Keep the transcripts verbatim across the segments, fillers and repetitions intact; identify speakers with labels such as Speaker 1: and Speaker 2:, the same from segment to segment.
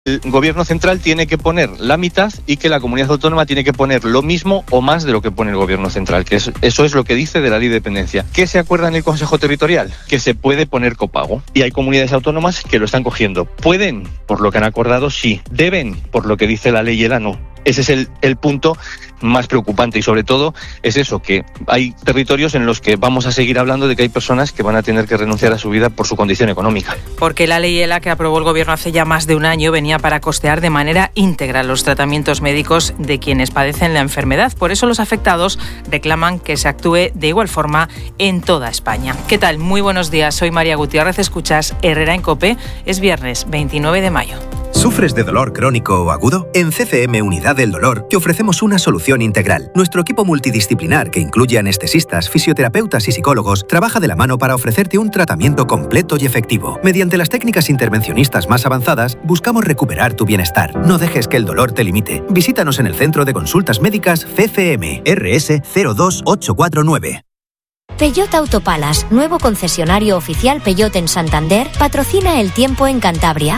Speaker 1: el gobierno central tiene que poner la mitad y que la comunidad autónoma tiene que poner lo mismo o más de lo que pone el gobierno central, que es, eso es lo que dice de la ley de dependencia. ¿Qué se acuerda en el Consejo Territorial? Que se puede poner copago. Y hay comunidades autónomas que lo están cogiendo. ¿Pueden? Por lo que han acordado, sí. ¿Deben? Por lo que dice la ley y el A no. Ese es el, el punto más preocupante y sobre todo es eso, que hay territorios en los que vamos a seguir hablando de que hay personas que van a tener que renunciar a su vida por su condición económica.
Speaker 2: Porque la ley ELA que aprobó el gobierno hace ya más de un año venía para costear de manera íntegra los tratamientos médicos de quienes padecen la enfermedad. Por eso los afectados reclaman que se actúe de igual forma en toda España. ¿Qué tal? Muy buenos días, soy María Gutiérrez, escuchas Herrera en COPE, es viernes veintinueve de mayo.
Speaker 3: ¿Sufres de dolor crónico o agudo? En C C M Unidad del Dolor te ofrecemos una solución integral. Nuestro equipo multidisciplinar, que incluye anestesistas, fisioterapeutas y psicólogos, trabaja de la mano para ofrecerte un tratamiento completo y efectivo. Mediante las técnicas intervencionistas más avanzadas, buscamos recuperar tu bienestar. No dejes que el dolor te limite. Visítanos en el Centro de Consultas Médicas C C M, R S cero dos ocho cuatro nueve.
Speaker 4: Peugeot Autopalas, nuevo concesionario oficial Peugeot en Santander, patrocina el tiempo en Cantabria.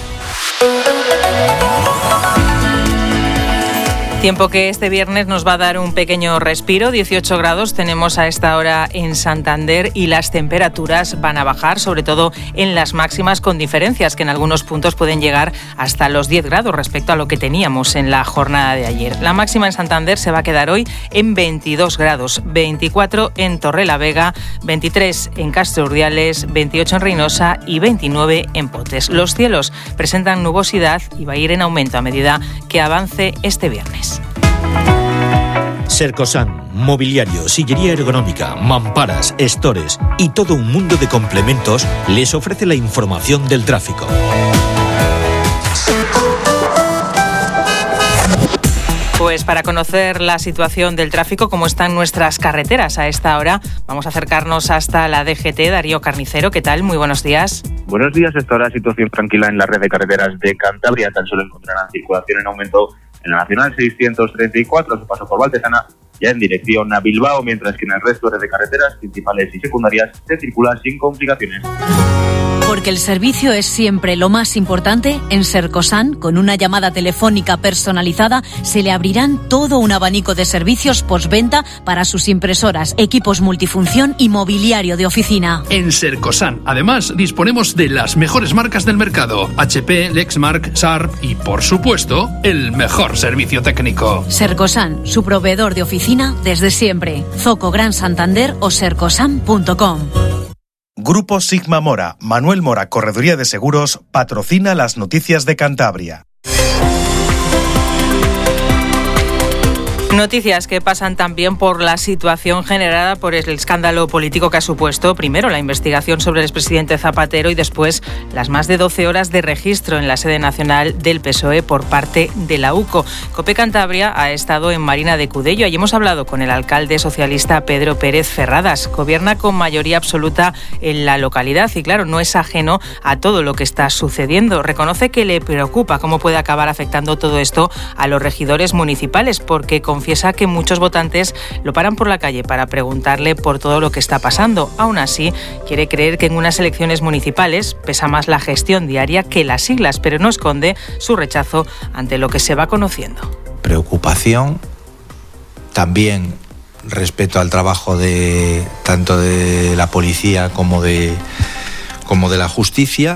Speaker 2: Tiempo que este viernes nos va a dar un pequeño respiro, dieciocho grados tenemos a esta hora en Santander y las temperaturas van a bajar, sobre todo en las máximas, con diferencias que en algunos puntos pueden llegar hasta los diez grados respecto a lo que teníamos en la jornada de ayer. La máxima en Santander se va a quedar hoy en veintidós grados, veinticuatro en Torrelavega, veintitrés en Castro Urdiales, veintiocho en Reynosa y veintinueve en Potes. Los cielos presentan nubosidad y va a ir en aumento a medida que avance este viernes.
Speaker 5: Sercosan, mobiliario, sillería ergonómica, mamparas, estores y todo un mundo de complementos les ofrece la información del tráfico.
Speaker 2: Pues para conocer la situación del tráfico, cómo están nuestras carreteras a esta hora, vamos a acercarnos hasta la D G T. Darío Carnicero, ¿qué tal? Muy buenos días.
Speaker 6: Buenos días. Hasta ahora situación tranquila en la red de carreteras de Cantabria. Tan solo encontrarán circulación en aumento en la Nacional seiscientos treinta y cuatro, su paso por Valtezana, ya en dirección a Bilbao, mientras que en el resto de carreteras principales y secundarias se circula sin complicaciones.
Speaker 7: Porque el servicio es siempre lo más importante, en Sercosan, con una llamada telefónica personalizada, se le abrirán todo un abanico de servicios postventa para sus impresoras, equipos multifunción y mobiliario de oficina.
Speaker 8: En Sercosan, además, disponemos de las mejores marcas del mercado: H P, Lexmark, Sharp y, por supuesto, el mejor servicio técnico.
Speaker 7: Sercosan, su proveedor de oficina desde siempre. Zoco Gran Santander o sercosan punto com.
Speaker 9: Grupo Sigma Mora, Manuel Mora, Correduría de Seguros, patrocina las noticias de Cantabria.
Speaker 2: Noticias que pasan también por la situación generada por el escándalo político que ha supuesto, primero, la investigación sobre el expresidente Zapatero y después las más de doce horas de registro en la sede nacional del P S O E por parte de la U C O. COPE Cantabria ha estado en Marina de Cudello. Allí hemos hablado con el alcalde socialista Pedro Pérez Ferradas. Gobierna con mayoría absoluta en la localidad y, claro, no es ajeno a todo lo que está sucediendo. Reconoce que le preocupa cómo puede acabar afectando todo esto a los regidores municipales, porque con Confiesa que muchos votantes lo paran por la calle para preguntarle por todo lo que está pasando. Aún así, quiere creer que en unas elecciones municipales pesa más la gestión diaria que las siglas, pero no esconde su rechazo ante lo que se va conociendo.
Speaker 10: Preocupación, también respeto al trabajo de tanto de la policía como de, como de la justicia,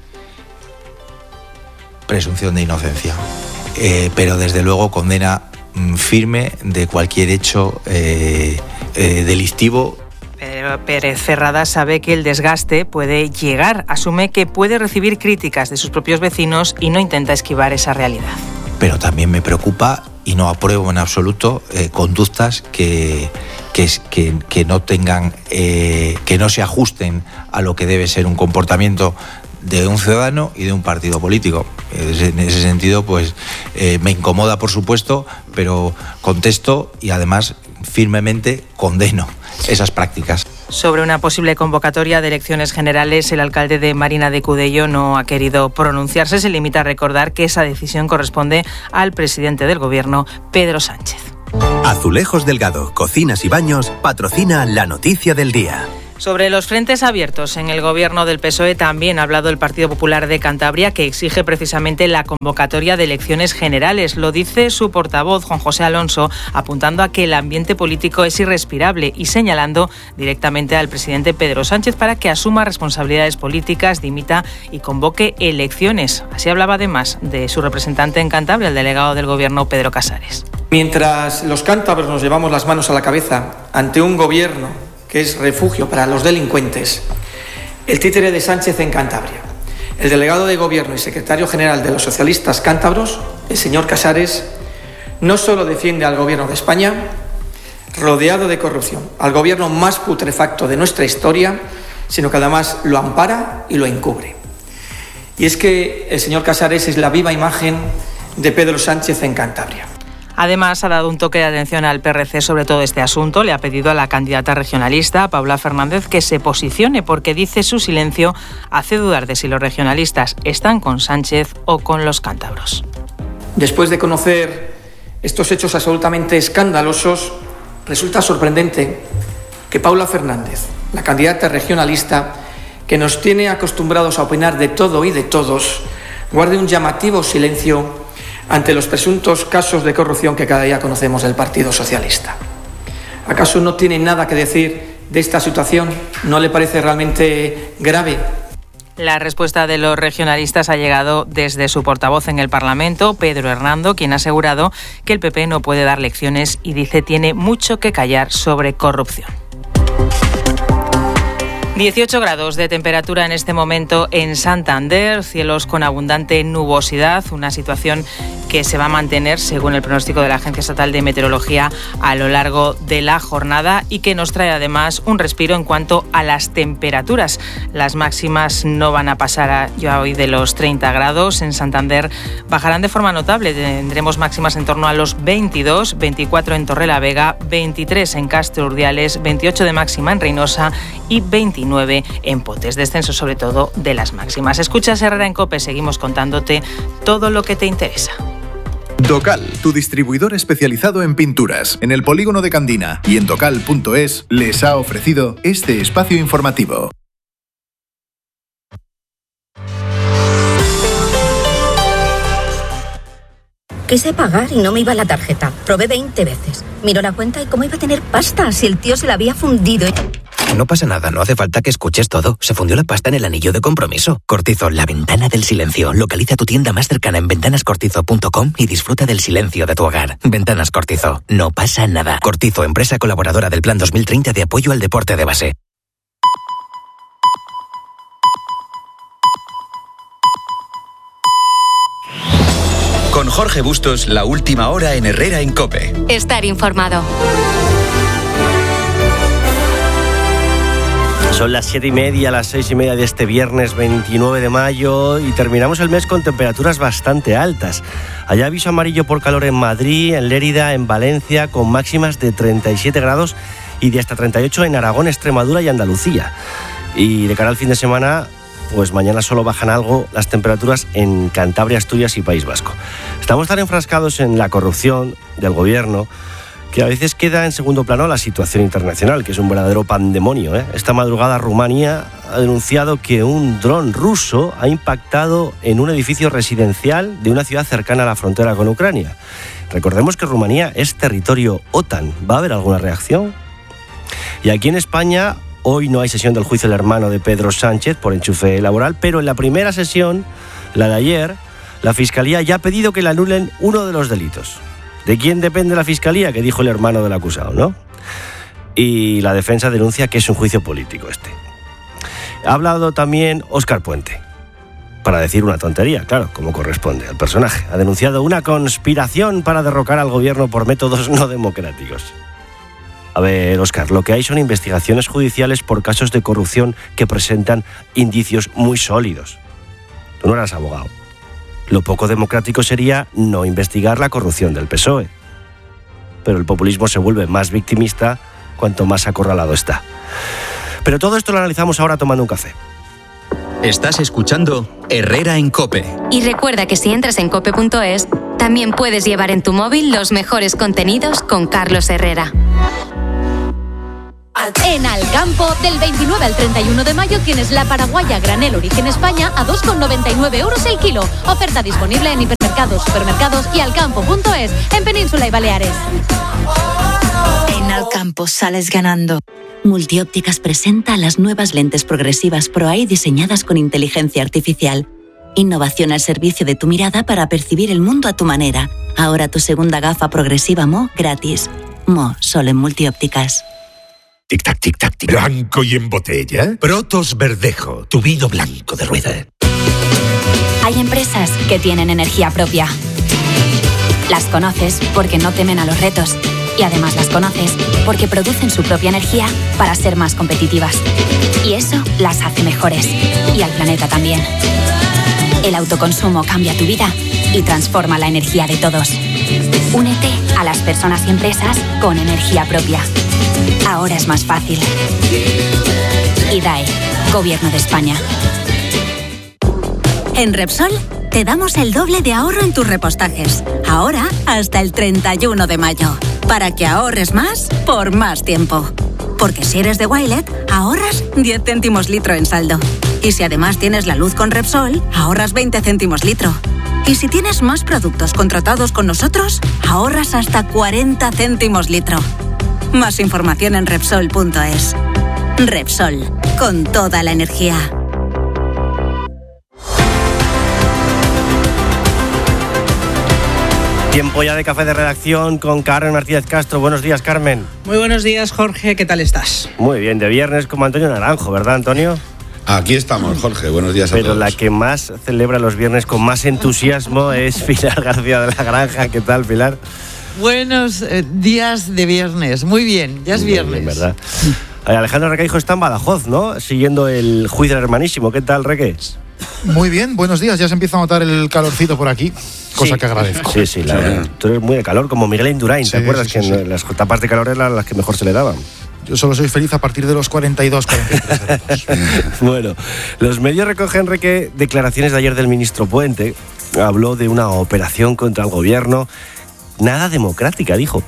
Speaker 10: presunción de inocencia, eh, pero desde luego condena firme de cualquier hecho eh, eh, delictivo.
Speaker 2: Pedro Pérez Ferradas sabe que el desgaste puede llegar, asume que puede recibir críticas de sus propios vecinos y no intenta esquivar esa realidad.
Speaker 10: Pero también me preocupa y no apruebo en absoluto eh, conductas que, que, que, que no tengan, eh, que no se ajusten a lo que debe ser un comportamiento de un ciudadano y de un partido político. En ese sentido, pues eh, me incomoda, por supuesto, pero contesto y además firmemente condeno esas prácticas.
Speaker 2: Sobre una posible convocatoria de elecciones generales, el alcalde de Marina de Cudello no ha querido pronunciarse. Se limita a recordar que esa decisión corresponde al presidente del Gobierno, Pedro Sánchez.
Speaker 3: Azulejos Delgado, Cocinas y Baños, patrocina la noticia del día.
Speaker 2: Sobre los frentes abiertos en el gobierno del P S O E también ha hablado el Partido Popular de Cantabria, que exige precisamente la convocatoria de elecciones generales. Lo dice su portavoz, Juan José Alonso, apuntando a que el ambiente político es irrespirable y señalando directamente al presidente Pedro Sánchez para que asuma responsabilidades políticas, dimita y convoque elecciones. Así hablaba además de su representante en Cantabria, el delegado del gobierno, Pedro Casares.
Speaker 11: Mientras los cántabros nos llevamos las manos a la cabeza ante un gobierno que es refugio para los delincuentes, el títere de Sánchez en Cantabria, el delegado de Gobierno y secretario general de los socialistas cántabros, el señor Casares, no solo defiende al Gobierno de España, rodeado de corrupción, al gobierno más putrefacto de nuestra historia, sino que además lo ampara y lo encubre. Y es que el señor Casares es la viva imagen de Pedro Sánchez en Cantabria.
Speaker 2: Además, ha dado un toque de atención al P R C sobre todo este asunto. Le ha pedido a la candidata regionalista, Paula Fernández, que se posicione porque dice su silencio hace dudar de si los regionalistas están con Sánchez o con los cántabros.
Speaker 11: Después de conocer estos hechos absolutamente escandalosos, resulta sorprendente que Paula Fernández, la candidata regionalista, que nos tiene acostumbrados a opinar de todo y de todos, guarde un llamativo silencio ante los presuntos casos de corrupción que cada día conocemos del Partido Socialista. ¿Acaso no tiene nada que decir de esta situación? ¿No le parece realmente grave?
Speaker 2: La respuesta de los regionalistas ha llegado desde su portavoz en el Parlamento, Pedro Hernando, quien ha asegurado que el P P no puede dar lecciones y dice tiene mucho que callar sobre corrupción. dieciocho grados de temperatura en este momento en Santander, cielos con abundante nubosidad, una situación que se va a mantener, según el pronóstico de la Agencia Estatal de Meteorología, a lo largo de la jornada y que nos trae además un respiro en cuanto a las temperaturas. Las máximas no van a pasar a, ya hoy de los treinta grados. En Santander bajarán de forma notable. Tendremos máximas en torno a los veintidós, veinticuatro en Torrelavega, veintitrés en Castro Urdiales, veintiocho de máxima en Reynosa y veintinueve en Potes. Descenso sobre todo de las máximas. Escuchas Herrera en COPE, seguimos contándote todo lo que te interesa.
Speaker 12: Docal, tu distribuidor especializado en pinturas, en el polígono de Candina y en docal punto es, les ha ofrecido este espacio informativo.
Speaker 13: Quise pagar y no me iba la tarjeta. Probé veinte veces. Miró la cuenta y cómo iba a tener pasta si el tío se la había fundido.
Speaker 14: No pasa nada, no hace falta que escuches todo. Se fundió la pasta en el anillo de compromiso. Cortizo, la ventana del silencio. Localiza tu tienda más cercana en ventanas cortizo punto com y disfruta del silencio de tu hogar. Ventanas Cortizo, no pasa nada. Cortizo, empresa colaboradora del Plan dos mil treinta de apoyo al deporte de base.
Speaker 15: Con Jorge Bustos, la última hora en Herrera en COPE.
Speaker 16: Estar informado.
Speaker 17: Son las siete y media, las seis y media de este viernes veintinueve de mayo y terminamos el mes con temperaturas bastante altas. Hay aviso amarillo por calor en Madrid, en Lérida, en Valencia, con máximas de treinta y siete grados y de hasta treinta y ocho en Aragón, Extremadura y Andalucía. Y de cara al fin de semana, pues mañana solo bajan algo las temperaturas en Cantabria, Asturias y País Vasco. Estamos tan enfrascados en la corrupción del gobierno que a veces queda en segundo plano la situación internacional, que es un verdadero pandemonio, ¿eh? Esta madrugada Rumanía ha denunciado que un dron ruso ha impactado en un edificio residencial de una ciudad cercana a la frontera con Ucrania. Recordemos que Rumanía es territorio OTAN. ¿Va a haber alguna reacción? Y aquí en España, hoy no hay sesión del juicio del hermano de Pedro Sánchez por enchufe laboral, pero en la primera sesión, la de ayer, la Fiscalía ya ha pedido que le anulen uno de los delitos. ¿De quién depende la Fiscalía? Que dijo el hermano del acusado, ¿no? Y la defensa denuncia que es un juicio político este. Ha hablado también Óscar Puente, para decir una tontería, claro, como corresponde al personaje. Ha denunciado una conspiración para derrocar al gobierno por métodos no democráticos. A ver, Óscar, lo que hay son investigaciones judiciales por casos de corrupción que presentan indicios muy sólidos. Tú no eras abogado. Lo poco democrático sería no investigar la corrupción del P S O E. Pero el populismo se vuelve más victimista cuanto más acorralado está. Pero todo esto lo analizamos ahora tomando un café.
Speaker 15: Estás escuchando Herrera en COPE.
Speaker 16: Y recuerda que si entras en cope punto es, también puedes llevar en tu móvil los mejores contenidos con Carlos Herrera.
Speaker 7: En Alcampo, del veintinueve al treinta y uno de mayo tienes la paraguaya granel origen España a dos con noventa y nueve euros el kilo. Oferta disponible en hipermercados, supermercados y alcampo punto es en Península y Baleares.
Speaker 18: En Alcampo sales ganando. Multiópticas presenta las nuevas lentes progresivas ProEye diseñadas con inteligencia artificial. Innovación al servicio de tu mirada para percibir el mundo a tu manera. Ahora tu segunda gafa progresiva M O gratis. M O solo en Multiópticas.
Speaker 19: Tic-tac, tic-tac, tic. Blanco y en botella. Protos Verdejo, tu vino blanco de rueda.
Speaker 20: Hay empresas que tienen energía propia. Las conoces porque no temen a los retos. Y además las conoces porque producen su propia energía para ser más competitivas. Y eso las hace mejores. Y al planeta también. El autoconsumo cambia tu vida y transforma la energía de todos. Únete a las personas y empresas con energía propia. Ahora es más fácil. I D A E, Gobierno de España.
Speaker 7: En Repsol te damos el doble de ahorro en tus repostajes. Ahora hasta el treinta y uno de mayo. Para que ahorres más por más tiempo. Porque si eres de Wilet, ahorras diez céntimos litro en saldo. Y si además tienes la luz con Repsol, ahorras veinte céntimos litro. Y si tienes más productos contratados con nosotros, ahorras hasta cuarenta céntimos litro. Más información en Repsol punto es. Repsol, con toda la energía.
Speaker 17: Tiempo ya de café de redacción con Carmen Martínez Castro. Buenos días, Carmen.
Speaker 21: Muy buenos días, Jorge. ¿Qué tal estás?
Speaker 17: Muy bien, de viernes como Antonio Naranjo, ¿verdad, Antonio?
Speaker 22: Aquí estamos, Jorge. Buenos días a
Speaker 17: Pero
Speaker 22: todos.
Speaker 17: la que más celebra los viernes con más entusiasmo es Pilar García de la Granja. ¿Qué tal, Pilar?
Speaker 23: Buenos eh, días de viernes. Muy bien, ya es
Speaker 17: Muy
Speaker 23: viernes.
Speaker 17: bien, ¿verdad? Alejandro Requeijo está en Badajoz, ¿no? Siguiendo el juicio del hermanísimo. ¿Qué tal, Reque?
Speaker 24: Muy bien, buenos días. Ya se empieza a notar el calorcito por aquí, cosa
Speaker 17: sí.
Speaker 24: que agradezco.
Speaker 17: Sí, sí, la verdad. Tú eres muy de calor, como Miguel Indurain, ¿te
Speaker 24: Sí,
Speaker 17: acuerdas?
Speaker 24: sí,
Speaker 17: que
Speaker 24: sí,
Speaker 17: en
Speaker 24: sí.
Speaker 17: las tapas de calor eran las que mejor se le daban.
Speaker 24: Yo solo soy feliz a partir de los cuarenta y dos, cuarenta y tres grados.
Speaker 17: Bueno, los medios recogen, Reque, declaraciones de ayer del ministro Puente. Habló de una operación contra el gobierno nada democrática, dijo.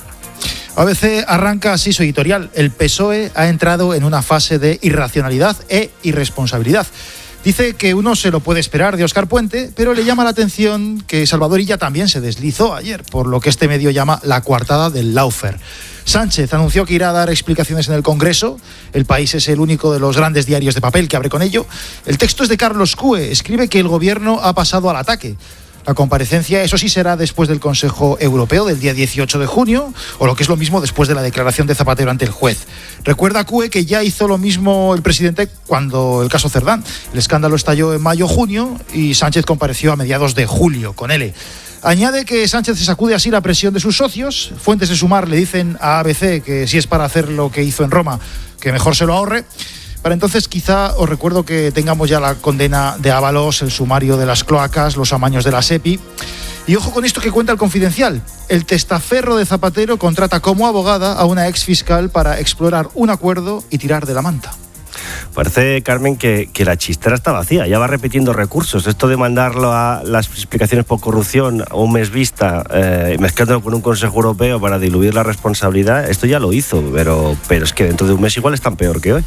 Speaker 24: A B C arranca así su editorial. El P S O E ha entrado en una fase de irracionalidad e irresponsabilidad. Dice que uno se lo puede esperar de Óscar Puente, pero le llama la atención que Salvador Illa también se deslizó ayer, por lo que este medio llama la coartada del Lawfare. Sánchez anunció que irá a dar explicaciones en el Congreso. El País es el único de los grandes diarios de papel que abre con ello. El texto es de Carlos Cue. Escribe que el gobierno ha pasado al ataque. La comparecencia, eso sí, será después del Consejo Europeo del día dieciocho de junio, o lo que es lo mismo, después de la declaración de Zapatero ante el juez. Recuerda Cue que ya hizo lo mismo el presidente cuando el caso Cerdán. El escándalo estalló en mayo-junio y Sánchez compareció a mediados de julio, con L. Añade que Sánchez se sacude así la presión de sus socios. Fuentes de Sumar le dicen a A B C que si es para hacer lo que hizo en Roma, que mejor se lo ahorre. Para entonces quizá os recuerdo que tengamos ya la condena de Ábalos, el sumario de las cloacas, los amaños de la SEPI. Y ojo con esto que cuenta el Confidencial. El testaferro de Zapatero contrata como abogada a una exfiscal para explorar un acuerdo y tirar de la manta.
Speaker 17: Parece, Carmen, que, que la chistera está vacía, ya va repitiendo recursos. Esto de mandarlo a las explicaciones por corrupción a un mes vista, eh, mezclándolo con un Consejo Europeo para diluir la responsabilidad, esto ya lo hizo, pero, pero es que dentro de un mes igual están peor que hoy.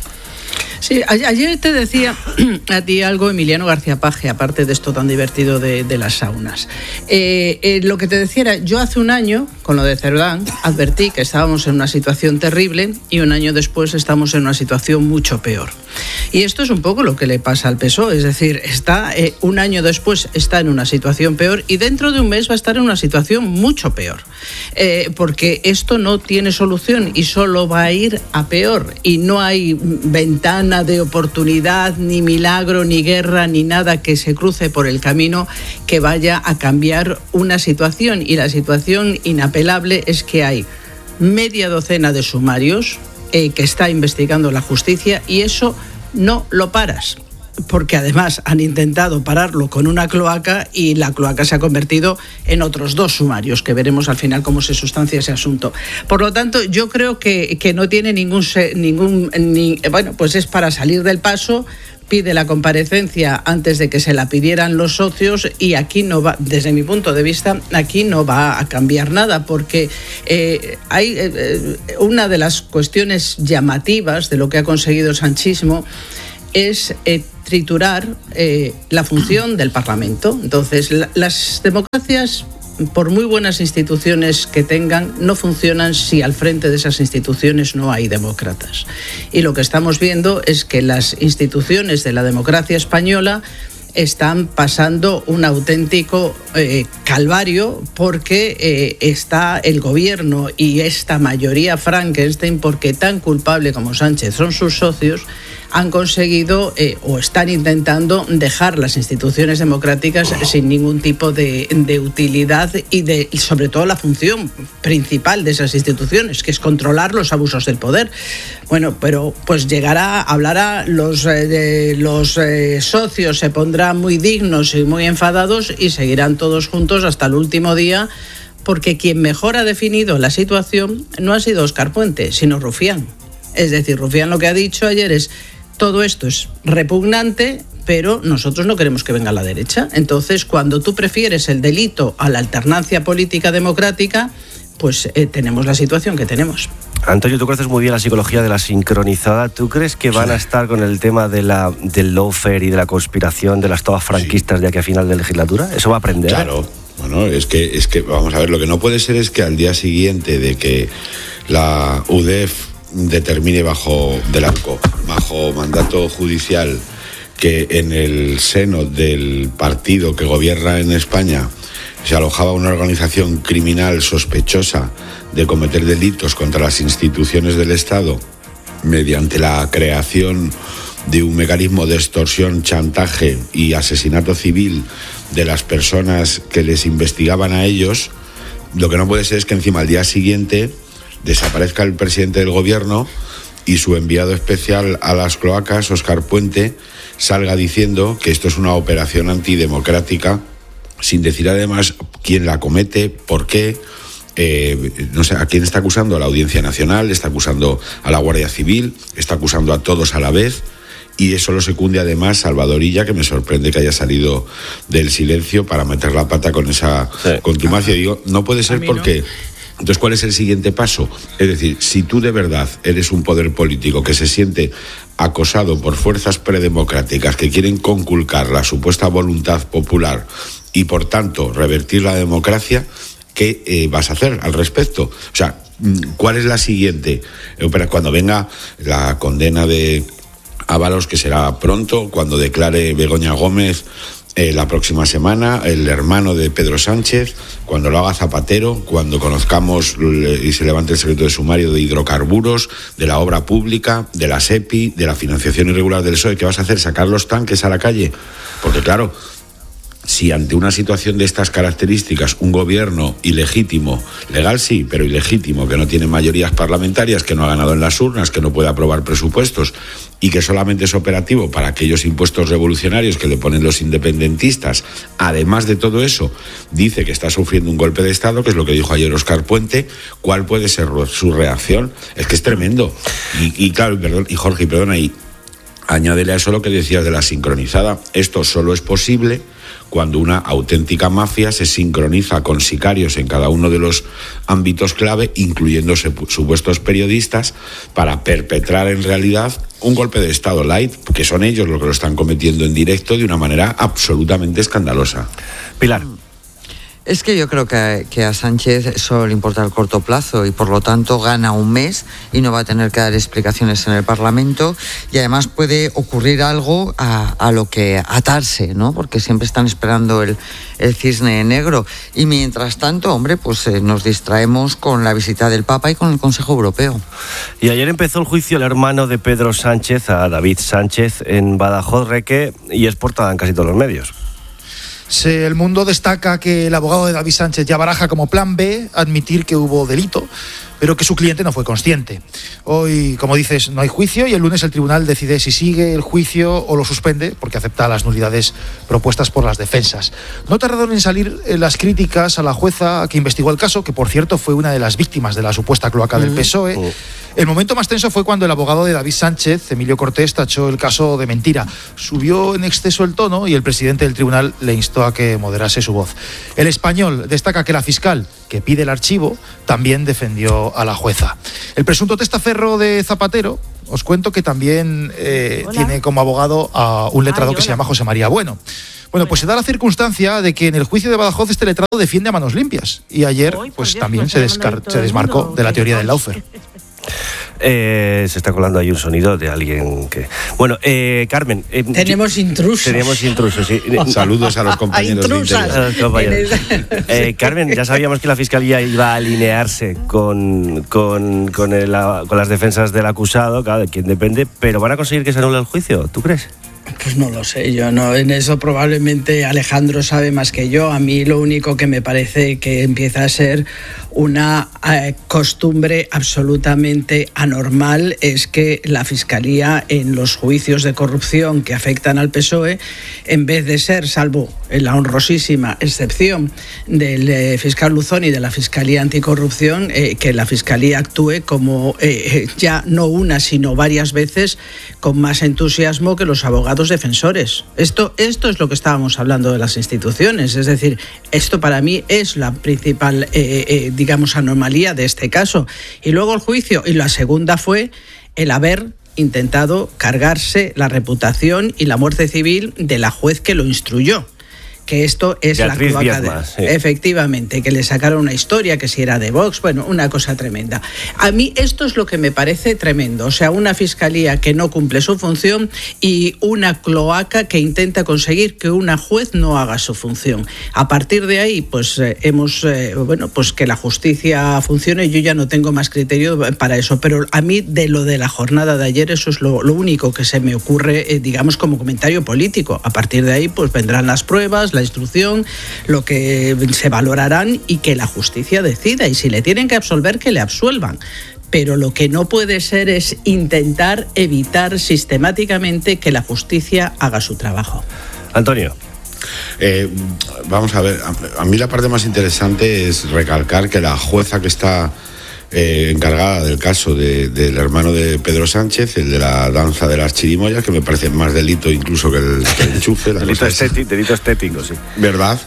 Speaker 21: Sí, a- ayer te decía a ti algo Emiliano García Paje, aparte de esto tan divertido de, de las saunas. Eh, eh, lo que te decía era, yo hace un año, con lo de Cerdán, advertí que estábamos en una situación terrible y un año después estamos en una situación mucho peor. Y esto es un poco lo que le pasa al P S O E, es decir, está eh, un año después está en una situación peor y dentro de un mes va a estar en una situación mucho peor. Eh, porque esto no tiene solución y solo va a ir a peor y no hay ventana de oportunidad, ni milagro, ni guerra, ni nada que se cruce por el camino que vaya a cambiar una situación. Y la situación inapelable es que hay media docena de sumarios eh, que está investigando la justicia y eso no lo paras. Porque además han intentado pararlo con una cloaca y la cloaca se ha convertido en otros dos sumarios, que veremos al final cómo se sustancia ese asunto. Por lo tanto, yo creo que, que no tiene ningún... ningún ni, bueno, pues es para salir del paso, pide la comparecencia antes de que se la pidieran los socios y aquí no va, desde mi punto de vista, aquí no va a cambiar nada porque eh, hay eh, una de las cuestiones llamativas de lo que ha conseguido el sanchismo es eh, triturar eh, la función del Parlamento. Entonces, la, las democracias, por muy buenas instituciones que tengan, no funcionan si al frente de esas instituciones no hay demócratas. Y lo que estamos viendo es que las instituciones de la democracia española están pasando un auténtico eh, calvario porque eh, está el gobierno y esta mayoría Frankenstein, porque tan culpable como Sánchez son sus socios, han conseguido eh, o están intentando dejar las instituciones democráticas sin ningún tipo de, de utilidad y, de, y sobre todo la función principal de esas instituciones, que es controlar los abusos del poder. Bueno, pero pues llegará, hablará, los, eh, de, los eh, socios se pondrán muy dignos y muy enfadados y seguirán todos juntos hasta el último día, porque quien mejor ha definido la situación no ha sido Óscar Puente, sino Rufián. Es decir, Rufián lo que ha dicho ayer es: todo esto es repugnante, pero nosotros no queremos que venga la derecha. Entonces, cuando tú prefieres el delito a la alternancia política democrática, pues eh, tenemos la situación que tenemos.
Speaker 17: Antonio, tú conoces muy bien la psicología de la sincronizada. ¿Tú crees que van a estar con el tema de la, del lawfare y de la conspiración de las togas franquistas de aquí a final de legislatura? ¿Eso va a aprender?
Speaker 22: Claro. Bueno, es que, es que, vamos a ver, lo que no puede ser es que al día siguiente de que la U D E F determine bajo del ARCO, bajo mandato judicial, que en el seno del partido que gobierna en España se alojaba una organización criminal sospechosa de cometer delitos contra las instituciones del Estado mediante la creación de un mecanismo de extorsión, chantaje y asesinato civil de las personas que les investigaban a ellos. Lo que no puede ser es que encima al día siguiente desaparezca el presidente del gobierno y su enviado especial a las cloacas, Óscar Puente, salga diciendo que esto es una operación antidemocrática, sin decir además quién la comete, por qué, eh, no sé, a quién está acusando. A la Audiencia Nacional, está acusando a la Guardia Civil, está acusando a todos a la vez, y eso lo secunde además Salvador Illa, que me sorprende que haya salido del silencio para meter la pata con esa sí. contumacia. Digo, no puede ser porque... Entonces, ¿cuál es el siguiente paso? Es decir, si tú de verdad eres un poder político que se siente acosado por fuerzas predemocráticas que quieren conculcar la supuesta voluntad popular y, por tanto, revertir la democracia, ¿qué eh, vas a hacer al respecto? O sea, ¿cuál es la siguiente? Cuando venga la condena de Ábalos, que será pronto, cuando declare Begoña Gómez Eh, la próxima semana, el hermano de Pedro Sánchez, cuando lo haga Zapatero, cuando conozcamos y se levante el secreto de sumario de hidrocarburos, de la obra pública, de la SEPI, de la financiación irregular del P S O E, ¿qué vas a hacer? ¿Sacar los tanques a la calle? Porque claro, si ante una situación de estas características un gobierno ilegítimo, legal sí, pero ilegítimo, que no tiene mayorías parlamentarias, que no ha ganado en las urnas, que no puede aprobar presupuestos y que solamente es operativo para aquellos impuestos revolucionarios que le ponen los independentistas, además de todo eso, dice que está sufriendo un golpe de Estado, que es lo que dijo ayer Óscar Puente, ¿cuál puede ser su reacción? Es que es tremendo. Y, y claro, perdón, y Jorge, perdona, y añádele a eso lo que decías de la sincronizada. Esto solo es posible cuando una auténtica mafia se sincroniza con sicarios en cada uno de los ámbitos clave, incluyendo supuestos periodistas, para perpetrar en realidad un golpe de Estado light, que son ellos los que lo están cometiendo en directo de una manera absolutamente escandalosa.
Speaker 17: Pilar.
Speaker 23: Es que yo creo que, que a Sánchez solo le importa el corto plazo y por lo tanto gana un mes y no va a tener que dar explicaciones en el Parlamento, y además puede ocurrir algo a, a lo que atarse, ¿no? Porque siempre están esperando el, el cisne negro. Y mientras tanto, hombre, pues eh, nos distraemos con la visita del Papa y con el Consejo Europeo.
Speaker 17: Y ayer empezó el juicio el hermano de Pedro Sánchez, a David Sánchez, en Badajoz, Reque, y es portada en casi todos los medios.
Speaker 24: Sí, El Mundo destaca que el abogado de David Sánchez ya baraja como plan B admitir que hubo delito, pero que su cliente no fue consciente. Hoy, como dices, no hay juicio y el lunes el tribunal decide si sigue el juicio o lo suspende, porque acepta las nulidades propuestas por las defensas. No tardaron en salir las críticas a la jueza que investigó el caso, que por cierto fue una de las víctimas de la supuesta cloaca del P S O E. El momento más tenso fue cuando el abogado de David Sánchez, Emilio Cortés, tachó el caso de mentira. Subió en exceso el tono y el presidente del tribunal le instó a que moderase su voz. El Español destaca que la fiscal, que pide el archivo, también defendió a la jueza. El presunto testaferro de Zapatero, os cuento que también eh, tiene como abogado a un letrado Ay, que se llama José María Bueno. Bueno, pues se da la circunstancia de que en el juicio de Badajoz este letrado defiende a manos limpias y ayer pues también se, descar- se desmarcó de la teoría del Laufer.
Speaker 17: Eh, se está colando ahí un sonido de alguien que... Bueno, eh, Carmen... Eh,
Speaker 21: tenemos
Speaker 17: yo,
Speaker 21: intrusos.
Speaker 17: Tenemos intrusos, sí.
Speaker 22: Saludos a los compañeros de interior.
Speaker 17: Eh, Carmen, ya sabíamos que la Fiscalía iba a alinearse con, con, con, el, con las defensas del acusado, claro, de quien depende, pero ¿van a conseguir que se anule el juicio? ¿Tú crees?
Speaker 21: Pues no lo sé, yo no, en eso probablemente Alejandro sabe más que yo. A mí lo único que me parece que empieza a ser una eh, costumbre absolutamente anormal es que la Fiscalía en los juicios de corrupción que afectan al P S O E, en vez de ser, salvo en la honrosísima excepción del eh, fiscal Luzón y de la Fiscalía Anticorrupción, eh, que la Fiscalía actúe como eh, ya no una sino varias veces con más entusiasmo que los abogados defensores. Esto, esto es lo que estábamos hablando de las instituciones, es decir, esto para mí es la principal, eh, eh, digamos, anomalía de este caso. Y luego el juicio, y la segunda fue el haber intentado cargarse la reputación y la muerte civil de la juez que lo instruyó. Que esto es Beatriz la cloaca de... Sí. Efectivamente, que le sacaron una historia, que si era de Vox, bueno, una cosa tremenda. A mí esto es lo que me parece tremendo, o sea, una fiscalía que no cumple su función y una cloaca que intenta conseguir que una juez no haga su función. A partir de ahí, pues eh, hemos, eh, bueno, pues que la justicia funcione, yo ya no tengo más criterio para eso, pero a mí de lo de la jornada de ayer, eso es lo, lo único que se me ocurre, eh, digamos, como comentario político. A partir de ahí, pues vendrán las pruebas, la instrucción, lo que se valorarán y que la justicia decida, y si le tienen que absolver, que le absuelvan. Pero lo que no puede ser es intentar evitar sistemáticamente que la justicia haga su trabajo.
Speaker 17: Antonio.
Speaker 22: Eh, vamos a ver, a, a mí la parte más interesante es recalcar que la jueza que está Eh, encargada del caso de, del hermano de Pedro Sánchez, el de la danza de las chirimoyas, que me parece más delito incluso que el, que el enchufe. La
Speaker 17: delito, estético, delito estético, sí.
Speaker 22: ¿Verdad?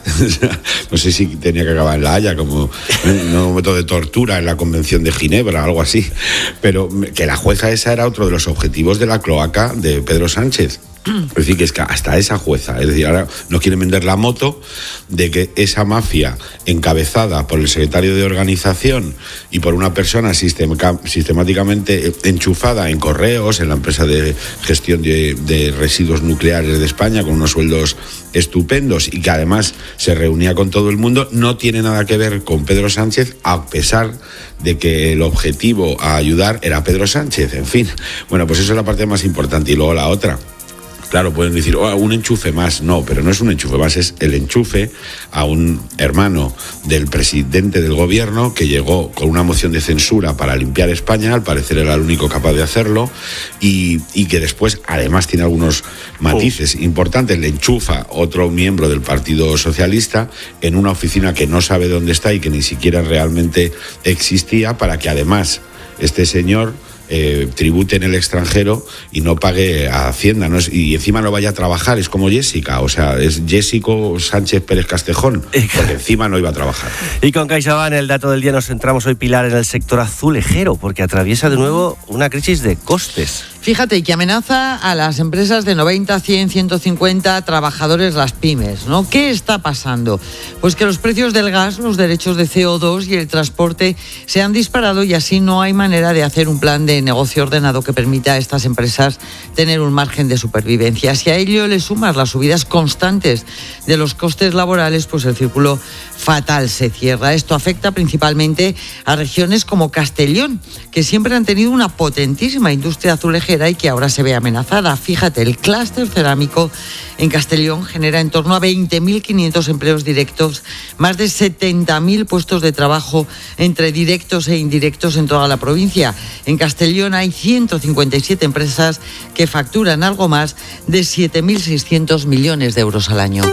Speaker 22: No sé si tenía que acabar en La Haya como un método de tortura en la Convención de Ginebra, algo así. Pero que la jueza esa era otro de los objetivos de la cloaca de Pedro Sánchez. Es decir, que es que hasta esa jueza, es decir, ahora nos quieren vender la moto de que esa mafia encabezada por el secretario de organización y por una persona sistema, sistemáticamente enchufada en Correos, en la empresa de gestión de, de residuos nucleares de España, con unos sueldos estupendos y que además se reunía con todo el mundo, no tiene nada que ver con Pedro Sánchez, a pesar de que el objetivo a ayudar era Pedro Sánchez. En fin, bueno, pues eso es la parte más importante. Y luego la otra. Claro, pueden decir, oh, un enchufe más. No, pero no es un enchufe más, es el enchufe a un hermano del presidente del gobierno que llegó con una moción de censura para limpiar España, al parecer era el único capaz de hacerlo, y, y que después además tiene algunos matices oh. importantes. Le enchufa otro miembro del Partido Socialista en una oficina que no sabe dónde está y que ni siquiera realmente existía, para que además este señor Eh, tribute en el extranjero y no pague a Hacienda, ¿no? Y encima no vaya a trabajar, es como Jessica, o sea, es Jessico Sánchez Pérez Castejón, porque encima no iba a trabajar.
Speaker 17: Y con CaixaBank, el dato del día, nos centramos hoy, Pilar, en el sector azulejero, porque atraviesa de nuevo una crisis de costes.
Speaker 23: Fíjate, que amenaza a las empresas de noventa, cien, ciento cincuenta trabajadores, las pymes, ¿no? ¿Qué está pasando? Pues que los precios del gas, los derechos de C O dos y el transporte se han disparado, y así no hay manera de hacer un plan de negocio ordenado que permita a estas empresas tener un margen de supervivencia. Si a ello le sumas las subidas constantes de los costes laborales, pues el círculo fatal se cierra. Esto afecta principalmente a regiones como Castellón, que siempre han tenido una potentísima industria azulejera y que ahora se ve amenazada. Fíjate, el clúster cerámico en Castellón genera en torno a veinte mil quinientos empleos directos, más de setenta mil puestos de trabajo entre directos e indirectos en toda la provincia. En Castellón hay ciento cincuenta y siete empresas que facturan algo más de siete mil seiscientos millones de euros al año.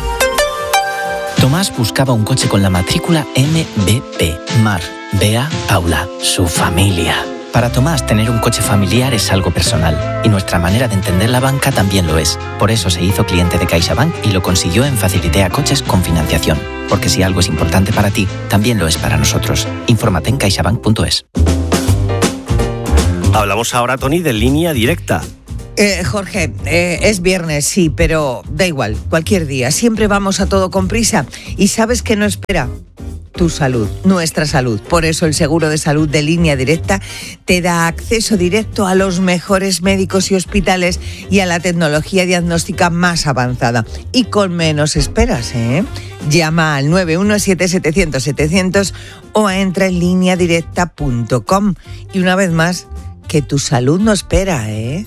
Speaker 1: Tomás buscaba un coche con la matrícula M B P. Mar, Bea, Paula, su familia. Para Tomás, tener un coche familiar es algo personal y nuestra manera de entender la banca también lo es. Por eso se hizo cliente de CaixaBank y lo consiguió en Facilitea Coches con financiación. Porque si algo es importante para ti, también lo es para nosotros. Infórmate en caixabank punto es.
Speaker 17: Hablamos ahora, Tony, de Línea Directa.
Speaker 4: Eh, Jorge, eh, es viernes, sí, pero da igual, cualquier día. Siempre vamos a todo con prisa. ¿Y sabes qué no espera? Tu salud, nuestra salud. Por eso el seguro de salud de Línea Directa te da acceso directo a los mejores médicos y hospitales y a la tecnología diagnóstica más avanzada. Y con menos esperas, ¿eh? Llama al nueve uno siete setecientos setecientos o entra en línea directa punto com. Y una vez más, que tu salud no espera, ¿eh?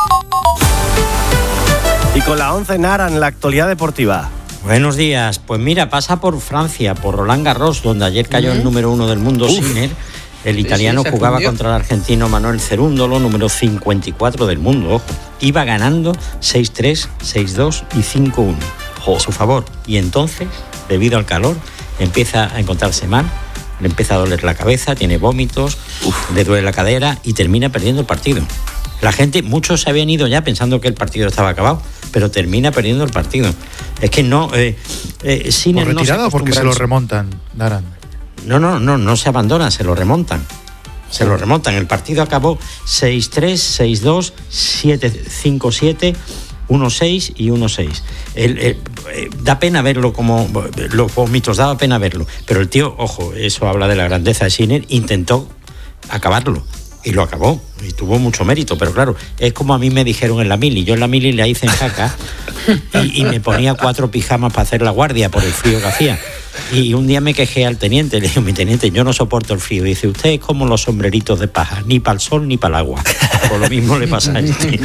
Speaker 17: Y con la once Nara en la actualidad deportiva.
Speaker 5: Buenos días. Pues mira, pasa por Francia, por Roland Garros, donde ayer cayó ¿Mm? el número uno del mundo, Sinner. El italiano sí, sí, jugaba fundió. contra el argentino Manuel Cerúndolo, número cincuenta y cuatro del mundo. Ojo, iba ganando seis tres, seis dos y cinco uno a su favor. Y entonces, debido al calor, empieza a encontrarse mal, le empieza a doler la cabeza, tiene vómitos, Uf. le duele la cadera y termina perdiendo el partido. La gente, muchos se habían ido ya pensando que el partido estaba acabado, pero termina perdiendo el partido. Es que no... Eh, eh,
Speaker 24: Sinner ¿Por retirada no o porque se lo remontan, Naran?
Speaker 5: No, no, no, no se abandonan, se lo remontan. Se lo remontan. El partido acabó seis tres, seis dos, siete cinco siete, uno seis y uno seis. El, el, eh, da pena verlo como... Los vómitos, daba pena verlo. Pero el tío, ojo, eso habla de la grandeza de Sinner, intentó acabarlo. Y lo acabó, y tuvo mucho mérito, pero claro, es como a mí me dijeron en la mili, yo en la mili le hice en jaca y, y me ponía cuatro pijamas para hacer la guardia por el frío que hacía. Y un día me quejé al teniente, le dije, mi teniente, yo no soporto el frío. Y dice, usted es como los sombreritos de paja, ni para el sol ni para el agua. Pues lo mismo le pasa a este.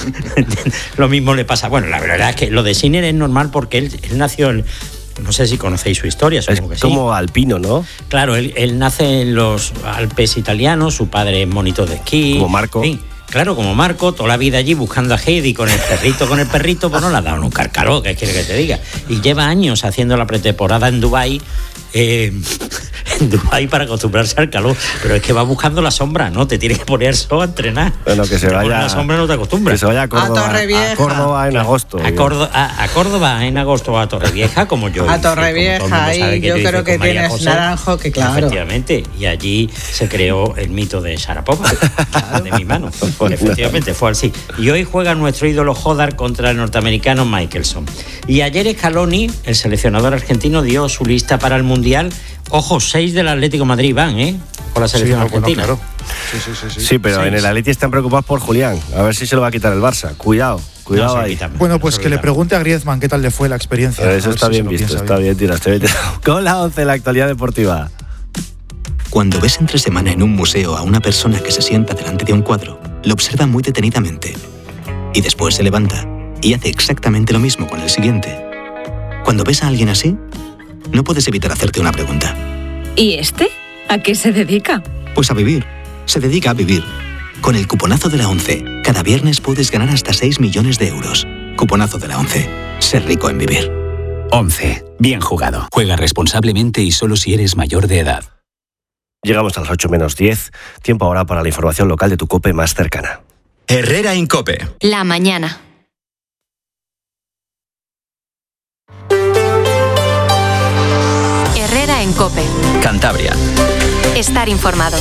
Speaker 5: Lo mismo le pasa. Bueno, la verdad es que lo de Sinner es normal porque él, él nació en... No sé si conocéis su historia, supongo
Speaker 17: es
Speaker 5: que sí.
Speaker 17: Como alpino, ¿no?
Speaker 5: Claro, él, él nace en los Alpes italianos, su padre es monitor de esquí.
Speaker 17: Como Marco.
Speaker 5: Sí, claro, como Marco, toda la vida allí buscando a Heidi con el perrito, con el perrito, pues no le ha dado un carcaló, ¿qué quiere que te diga? Y lleva años haciendo la pretemporada en Dubái, eh, en Dubái para acostumbrarse al calor, pero es que va buscando la sombra, ¿no? Te tienes que poner solo a entrenar.
Speaker 17: Bueno, que se
Speaker 5: te
Speaker 17: vaya...
Speaker 5: la sombra no te acostumbras.
Speaker 17: Que se vaya a Córdoba, a, a Córdoba en agosto.
Speaker 5: A Córdoba, a, a Córdoba en agosto, a Torrevieja, como yo
Speaker 4: A
Speaker 5: hice,
Speaker 4: Torrevieja, ahí yo
Speaker 5: yo
Speaker 4: creo que tienes José, naranjo, que claro.
Speaker 5: Efectivamente, y allí se creó el mito de Sharapova, claro. de mi mano. Efectivamente, fue así. Y hoy juega nuestro ídolo Hodar contra el norteamericano Michelson. Y ayer Scaloni, el seleccionador argentino, dio su lista para el Mundial. Ojo, seis del Atlético de Madrid van, ¿eh? Con la selección sí, argentina.
Speaker 24: Bueno, claro. Sí, sí, sí, sí.
Speaker 17: sí, pero
Speaker 24: seis.
Speaker 17: En el Atleti están preocupados por Julián. A ver si se lo va a quitar el Barça. Cuidado, cuidado no, ahí.
Speaker 24: Quítame, bueno, pues que le pregunte a Griezmann qué tal le fue la experiencia.
Speaker 17: Pero eso está bien si visto, está bien, tiraste bien. Con la once, la actualidad deportiva.
Speaker 6: Cuando ves entre semana en un museo a una persona que se sienta delante de un cuadro, lo observa muy detenidamente. Y después se levanta y hace exactamente lo mismo con el siguiente. Cuando ves a alguien así, no puedes evitar hacerte una pregunta.
Speaker 7: ¿Y este? ¿A qué se dedica?
Speaker 6: Pues a vivir. Se dedica a vivir. Con el cuponazo de la once, cada viernes puedes ganar hasta seis millones de euros. Cuponazo de la once. Ser rico en vivir.
Speaker 25: once. Bien jugado. Juega responsablemente y solo si eres mayor de edad.
Speaker 17: Llegamos a las ocho menos diez. Tiempo ahora para la información local de tu COPE más cercana.
Speaker 15: Herrera en COPE.
Speaker 20: La mañana. Herrera en COPE.
Speaker 15: Cantabria.
Speaker 20: Estar informado.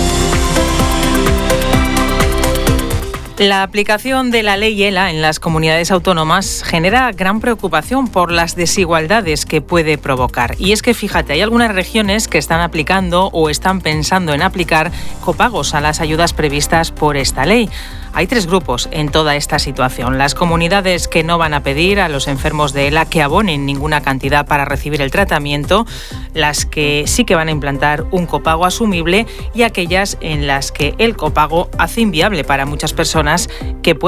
Speaker 2: La aplicación de la ley ELA en las comunidades autónomas genera gran preocupación por las desigualdades que puede provocar. Y es que, fíjate, hay algunas regiones que están aplicando o están pensando en aplicar copagos a las ayudas previstas por esta ley. Hay tres grupos en toda esta situación. Las comunidades que no van a pedir a los enfermos de ELA que abonen ninguna cantidad para recibir el tratamiento, las que sí que van a implantar un copago asumible y aquellas en las que el copago hace inviable para muchas personas que puedan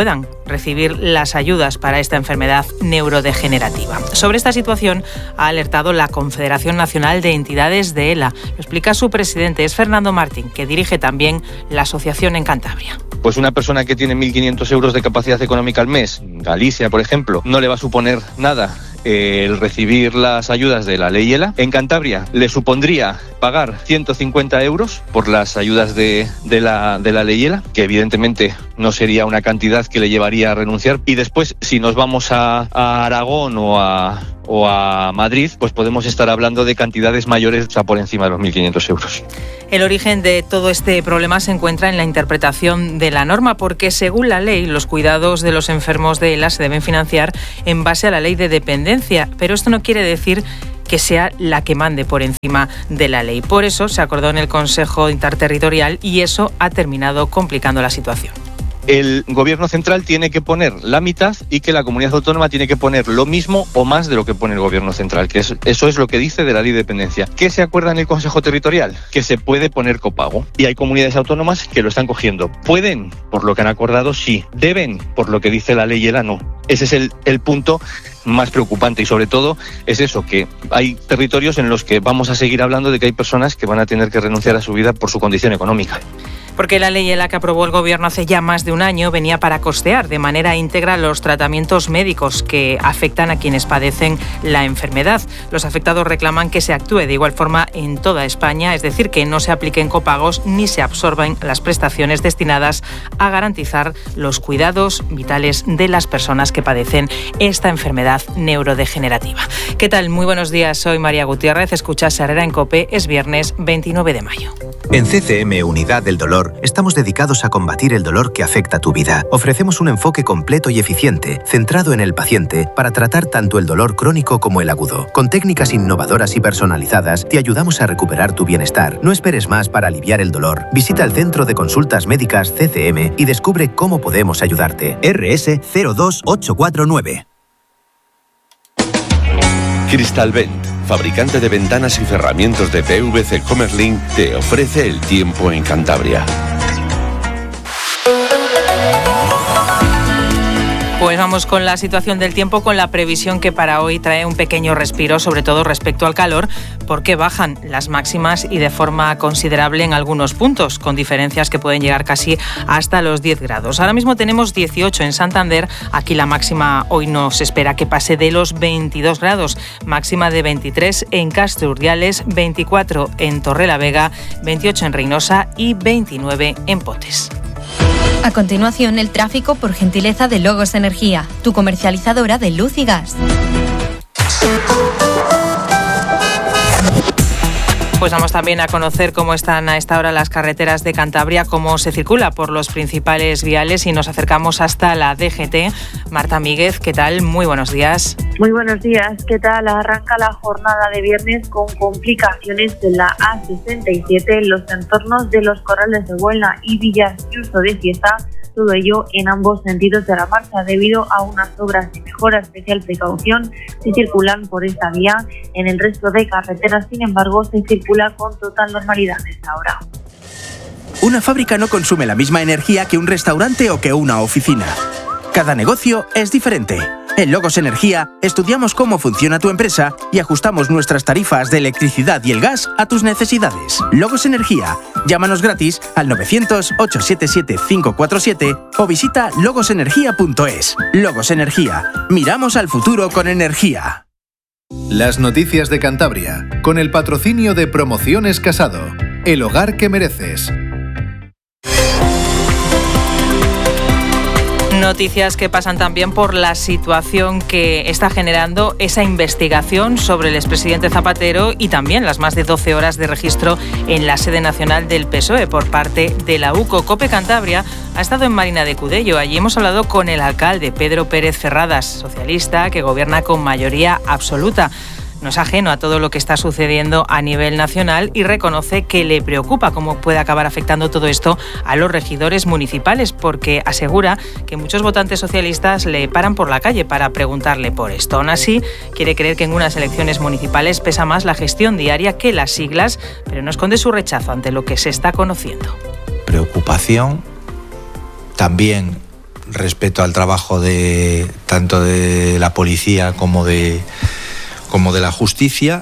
Speaker 2: recibir las ayudas para esta enfermedad neurodegenerativa. Sobre esta situación ha alertado la Confederación Nacional de Entidades de ELA. Lo explica su presidente, es Fernando Martín, que dirige también la asociación en Cantabria.
Speaker 3: Pues una persona que tiene mil quinientos euros de capacidad económica al mes, Galicia, por ejemplo, no le va a suponer nada el recibir las ayudas de la ley ELA. En Cantabria le supondría pagar ciento cincuenta euros por las ayudas de, de, la, de la ley ELA, que evidentemente no sería una cantidad que le llevaría a renunciar. Y después, si nos vamos a, a Aragón o a, o a Madrid, pues podemos estar hablando de cantidades mayores, o sea, por encima de los mil quinientos euros.
Speaker 2: El origen de todo este problema se encuentra en la interpretación de la norma, porque según la ley, los cuidados de los enfermos de ELA se deben financiar en base a la ley de dependencia, pero esto no quiere decir que sea la que mande por encima de la ley. Por eso se acordó en el Consejo Interterritorial y eso ha terminado complicando la situación.
Speaker 3: El gobierno central tiene que poner la mitad y que la comunidad autónoma tiene que poner lo mismo o más de lo que pone el gobierno central, que es, eso es lo que dice de la ley de dependencia. ¿Qué se acuerda en el Consejo Territorial? Que se puede poner copago. Y hay comunidades autónomas que lo están cogiendo. ¿Pueden? Por lo que han acordado, sí. ¿Deben? Por lo que dice la ley ELA, no. Ese es el, el punto más preocupante y sobre todo es eso, que hay territorios en los que vamos a seguir hablando de que hay personas que van a tener que renunciar a su vida por su condición económica.
Speaker 2: Porque la ley ELA que aprobó el Gobierno hace ya más de un año venía para costear de manera íntegra los tratamientos médicos que afectan a quienes padecen la enfermedad. Los afectados reclaman que se actúe de igual forma en toda España, es decir, que no se apliquen copagos ni se absorban las prestaciones destinadas a garantizar los cuidados vitales de las personas que padecen esta enfermedad neurodegenerativa. ¿Qué tal? Muy buenos días, soy María Gutiérrez, escuchas Herrera en COPE, es viernes veintinueve de mayo.
Speaker 8: En C C M Unidad del Dolor estamos dedicados a combatir el dolor que afecta tu vida. Ofrecemos un enfoque completo y eficiente, centrado en el paciente, para tratar tanto el dolor crónico como el agudo. Con técnicas innovadoras y personalizadas, te ayudamos a recuperar tu bienestar. No esperes más para aliviar el dolor. Visita el Centro de Consultas Médicas C C M y descubre cómo podemos ayudarte. R S cero dos ocho cuatro nueve.
Speaker 9: Crystalvent, fabricante de ventanas y cerramientos de P V C Comerlin, te ofrece el tiempo en Cantabria.
Speaker 2: Pues vamos con la situación del tiempo, con la previsión que para hoy trae un pequeño respiro, sobre todo respecto al calor, porque bajan las máximas y de forma considerable en algunos puntos, con diferencias que pueden llegar casi hasta los diez grados. Ahora mismo tenemos dieciocho en Santander, aquí la máxima hoy no se espera que pase de los veintidós grados, máxima de veintitrés en Castro Urdiales, veinticuatro en Torrelavega, veintiocho en Reynosa y veintinueve en Potes.
Speaker 10: A continuación, el tráfico por gentileza de Logos Energía, tu comercializadora de luz y gas.
Speaker 2: Pues vamos también a conocer cómo están a esta hora las carreteras de Cantabria, cómo se circula por los principales viales y nos acercamos hasta la D G T. Marta Míguez, ¿qué tal? Muy buenos días.
Speaker 11: Muy buenos días, ¿qué tal? Arranca la jornada de viernes con complicaciones de la A sesenta y siete en los entornos de los Corrales de Buelna y Villas Justo de Fiesta. Todo ello en ambos sentidos de la marcha debido a unas obras de mejora. Especial precaución si circulan por esta vía. En el resto de carreteras, sin embargo, se circula con total normalidad a esta hora.
Speaker 26: Una fábrica no consume la misma energía que un restaurante o que una oficina. Cada negocio es diferente. En Logos Energía estudiamos cómo funciona tu empresa y ajustamos nuestras tarifas de electricidad y el gas a tus necesidades. Logos Energía. Llámanos gratis al novecientos, ochocientos setenta y siete, quinientos cuarenta y siete o visita logos energía punto es. Logos Energía. Miramos al futuro con energía.
Speaker 12: Las noticias de Cantabria, con el patrocinio de Promociones Casado. El hogar que mereces.
Speaker 2: Noticias que pasan también por la situación que está generando esa investigación sobre el expresidente Zapatero y también las más de doce horas de registro en la sede nacional del P S O E por parte de la U C O. COPE Cantabria ha estado en Marina de Cudello. Allí hemos hablado con el alcalde Pedro Pérez Ferradas, socialista que gobierna con mayoría absoluta. No es ajeno a todo lo que está sucediendo a nivel nacional y reconoce que le preocupa cómo puede acabar afectando todo esto a los regidores municipales, porque asegura que muchos votantes socialistas le paran por la calle para preguntarle por esto. Aún así, quiere creer que en unas elecciones municipales pesa más la gestión diaria que las siglas, pero no esconde su rechazo ante lo que se está conociendo.
Speaker 27: Preocupación, también
Speaker 13: respeto al trabajo de tanto de la policía como de, como de la justicia.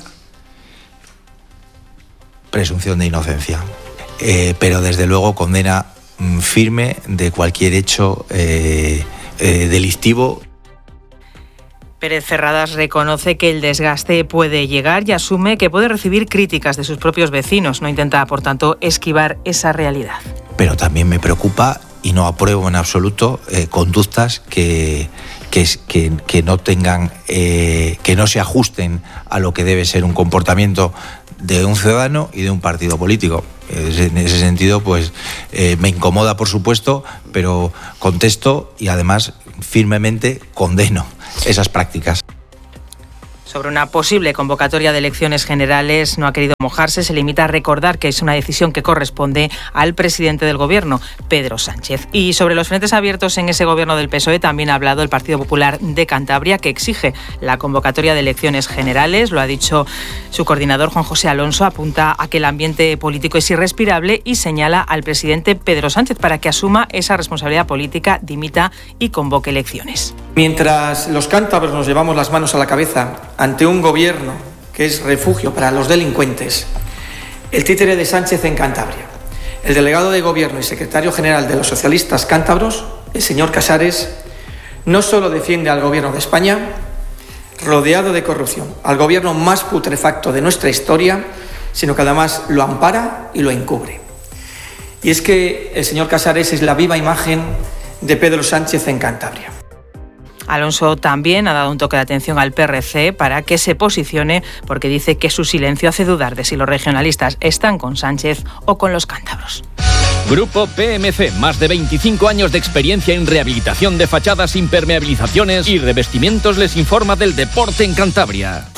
Speaker 13: Presunción de inocencia. Eh, pero desde luego condena mm, firme de cualquier hecho eh, eh, delictivo.
Speaker 2: Pérez Ferradas reconoce que el desgaste puede llegar y asume que puede recibir críticas de sus propios vecinos. No intenta, por tanto, esquivar esa realidad.
Speaker 13: Pero también me preocupa y no apruebo en absoluto eh, conductas que, que, que, que no tengan, eh, que no se ajusten a lo que debe ser un comportamiento de un ciudadano y de un partido político. En ese sentido, pues eh, me incomoda, por supuesto, pero contesto y además firmemente condeno esas prácticas.
Speaker 2: Sobre una posible convocatoria de elecciones generales no ha querido mojarse, se limita a recordar que es una decisión que corresponde al presidente del Gobierno, Pedro Sánchez. Y sobre los frentes abiertos en ese Gobierno del P S O E también ha hablado el Partido Popular de Cantabria, que exige la convocatoria de elecciones generales. Lo ha dicho su coordinador, Juan José Alonso, apunta a que el ambiente político es irrespirable y señala al presidente Pedro Sánchez para que asuma esa responsabilidad política, dimita y convoque elecciones.
Speaker 14: Mientras los cántabros nos llevamos las manos a la cabeza ante un gobierno que es refugio para los delincuentes, el títere de Sánchez en Cantabria, el delegado de gobierno y secretario general de los socialistas cántabros, el señor Casares, no solo defiende al gobierno de España, rodeado de corrupción, al gobierno más putrefacto de nuestra historia, sino que además lo ampara y lo encubre. Y es que el señor Casares es la viva imagen de Pedro Sánchez en Cantabria.
Speaker 2: Alonso también ha dado un toque de atención al P R C para que se posicione, porque dice que su silencio hace dudar de si los regionalistas están con Sánchez o con los cántabros.
Speaker 16: Grupo P M C, más de veinticinco años de experiencia en rehabilitación de fachadas, impermeabilizaciones y revestimientos, les informa del deporte en Cantabria.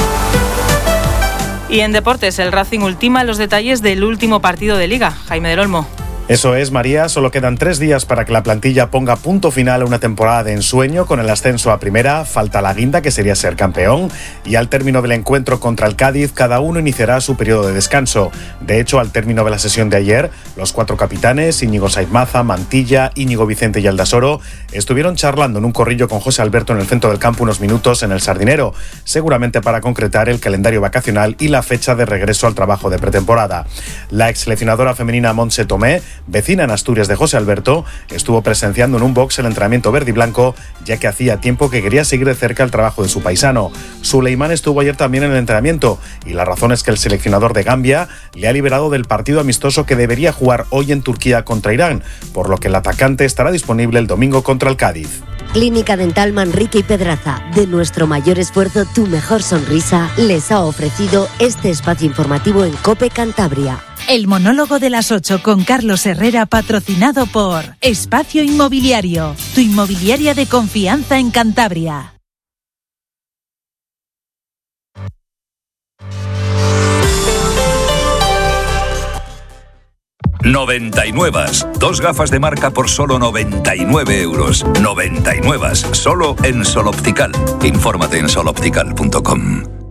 Speaker 2: Y en deportes, el Racing ultima los detalles del último partido de Liga. Jaime del Olmo.
Speaker 18: Eso es, María, solo quedan tres días para que la plantilla ponga punto final a una temporada de ensueño con el ascenso a primera, falta la guinda que sería ser campeón y al término del encuentro contra el Cádiz cada uno iniciará su periodo de descanso. De hecho, al término de la sesión de ayer, los cuatro capitanes, Íñigo Saiz Maza, Mantilla, Íñigo Vicente y Aldasoro, estuvieron charlando en un corrillo con José Alberto en el centro del campo unos minutos en el Sardinero, seguramente para concretar el calendario vacacional y la fecha de regreso al trabajo de pretemporada. La ex seleccionadora femenina Montse Tomé, vecina en Asturias de José Alberto, estuvo presenciando en un box el entrenamiento verde y blanco, ya que hacía tiempo que quería seguir de cerca el trabajo de su paisano. Suleimán estuvo ayer también en el entrenamiento y la razón es que el seleccionador de Gambia le ha liberado del partido amistoso que debería jugar hoy en Turquía contra Irán, por lo que el atacante estará disponible el domingo contra el Cádiz.
Speaker 19: Clínica Dental Manrique y Pedraza, de nuestro mayor esfuerzo, tu mejor sonrisa, les ha ofrecido este espacio informativo en COPE Cantabria.
Speaker 21: El monólogo de las ocho con Carlos Herrera, patrocinado por Espacio Inmobiliario, tu inmobiliaria de confianza en Cantabria.
Speaker 27: noventa y nueve. Dos gafas de marca por solo noventa y nueve euros. noventa y nueve. Solo en Sol Optical. Infórmate en sol optical punto com.